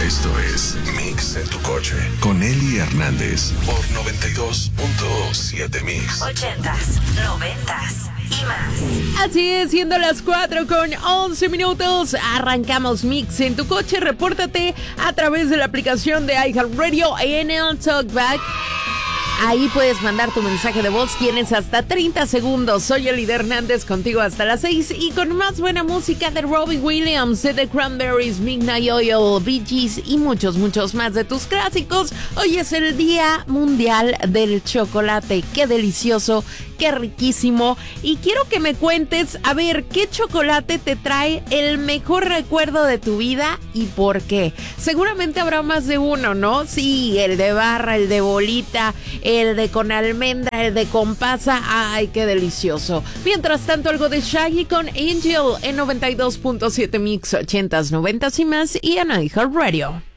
Esto es Mix en tu coche con Eli Hernández por 92.7 Mix. 80s, 90s y más. Así es, siendo las 4:11. Arrancamos Mix en tu coche. Repórtate a través de la aplicación de iHeartRadio en el Talkback. Ahí puedes mandar tu mensaje de voz. Tienes hasta 30 segundos. Soy Eli Hernández, contigo hasta las 6. Y con más buena música de Robbie Williams, de The Cranberries, Midnight Oil, Bee Gees y muchos más de tus clásicos. Hoy es el Día Mundial del Chocolate. ¡Qué delicioso! ¡Qué riquísimo! Y quiero que me cuentes, a ver, ¿qué chocolate te trae el mejor recuerdo de tu vida y por qué? Seguramente habrá más de uno, ¿no? Sí, el de barra, el de bolita, el de con almendra, el de con pasa. ¡Ay, qué delicioso! Mientras tanto, algo de Shaggy con Angel en 92.7 Mix, 80s, 90s y más y en iHeartRadio.